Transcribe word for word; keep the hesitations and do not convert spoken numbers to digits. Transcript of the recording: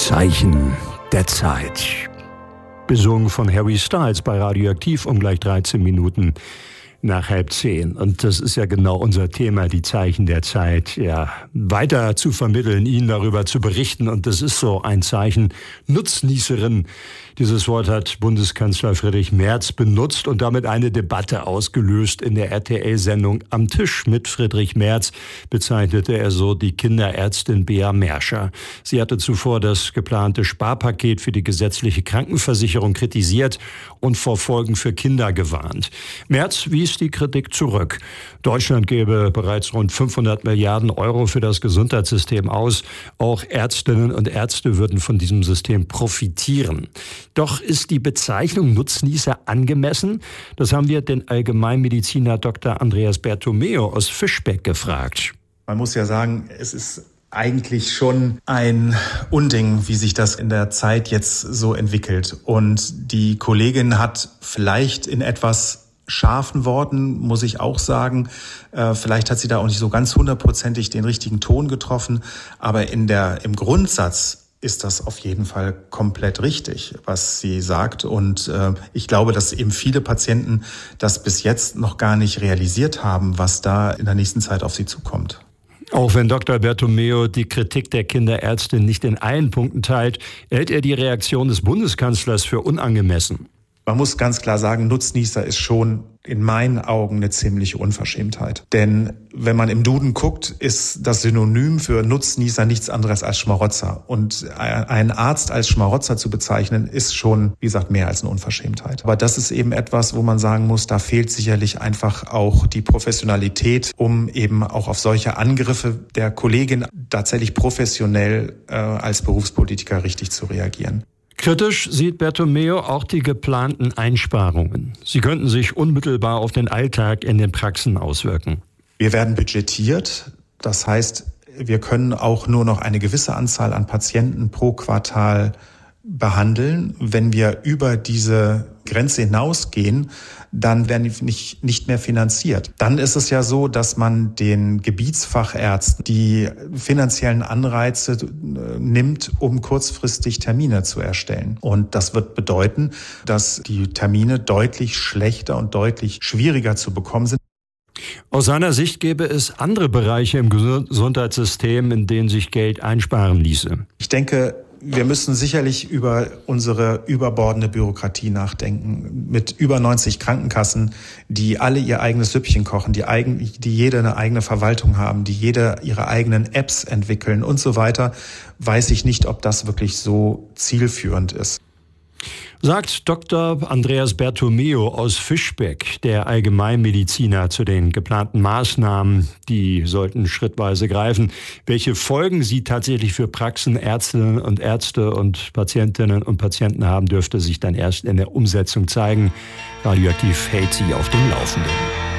Zeichen der Zeit. Besungen von Harry Styles bei Radioaktiv um gleich dreizehn Minuten nach halb zehn. Und das ist ja genau unser Thema, die Zeichen der Zeit, ja, weiter zu vermitteln, Ihnen darüber zu berichten. Und das ist so ein Zeichen. Nutznießerin, dieses Wort hat Bundeskanzler Friedrich Merz benutzt und damit eine Debatte ausgelöst. In der R T L-Sendung Am Tisch mit Friedrich Merz bezeichnete er so die Kinderärztin Bea Merscher. Sie hatte zuvor das geplante Sparpaket für die gesetzliche Krankenversicherung kritisiert und vor Folgen für Kinder gewarnt. Merz wies die Kritik zurück. Deutschland gebe bereits rund fünfhundert Milliarden Euro für das Gesundheitssystem aus. Auch Ärztinnen und Ärzte würden von diesem System profitieren. Doch ist die Bezeichnung Nutznießer angemessen? Das haben wir den Allgemeinmediziner Doktor Andreas Bertomeo aus Fischbeck gefragt. Man muss ja sagen, es ist eigentlich schon ein Unding, wie sich das in der Zeit jetzt so entwickelt. Und die Kollegin hat vielleicht in etwas scharfen Worten, muss ich auch sagen, äh, vielleicht hat sie da auch nicht so ganz hundertprozentig den richtigen Ton getroffen, aber in der, im Grundsatz ist das auf jeden Fall komplett richtig, was sie sagt. Und äh, ich glaube, dass eben viele Patienten das bis jetzt noch gar nicht realisiert haben, was da in der nächsten Zeit auf sie zukommt. Auch wenn Doktor Bertomeo die Kritik der Kinderärztin nicht in allen Punkten teilt, hält er die Reaktion des Bundeskanzlers für unangemessen. Man muss ganz klar sagen, Nutznießer ist schon in meinen Augen eine ziemliche Unverschämtheit. Denn wenn man im Duden guckt, ist das Synonym für Nutznießer nichts anderes als Schmarotzer. Und einen Arzt als Schmarotzer zu bezeichnen, ist schon, wie gesagt, mehr als eine Unverschämtheit. Aber das ist eben etwas, wo man sagen muss, da fehlt sicherlich einfach auch die Professionalität, um eben auch auf solche Angriffe der Kollegin tatsächlich professionell äh, als Berufspolitiker richtig zu reagieren. Kritisch sieht Bertomeo auch die geplanten Einsparungen. Sie könnten sich unmittelbar auf den Alltag in den Praxen auswirken. Wir werden budgetiert. Das heißt, wir können auch nur noch eine gewisse Anzahl an Patienten pro Quartal behandeln. Wenn wir über diese Grenze hinausgehen, dann werden die nicht, nicht mehr finanziert. Dann ist es ja so, dass man den Gebietsfachärzten die finanziellen Anreize nimmt, um kurzfristig Termine zu erstellen. Und das wird bedeuten, dass die Termine deutlich schlechter und deutlich schwieriger zu bekommen sind. Aus seiner Sicht gäbe es andere Bereiche im Gesundheitssystem, in denen sich Geld einsparen ließe. Ich denke, wir müssen sicherlich über unsere überbordende Bürokratie nachdenken. Mit über neunzig Krankenkassen, die alle ihr eigenes Süppchen kochen, die, eigen, die jede eine eigene Verwaltung haben, die jede ihre eigenen Apps entwickeln und so weiter, weiß ich nicht, ob das wirklich so zielführend ist. Sagt Doktor Andreas Bertomeo aus Fischbeck, der Allgemeinmediziner, zu den geplanten Maßnahmen. Die sollten schrittweise greifen. Welche Folgen sie tatsächlich für Praxen, Ärztinnen und Ärzte und Patientinnen und Patienten haben, dürfte sich dann erst in der Umsetzung zeigen. Radioaktiv hält Sie auf dem Laufenden.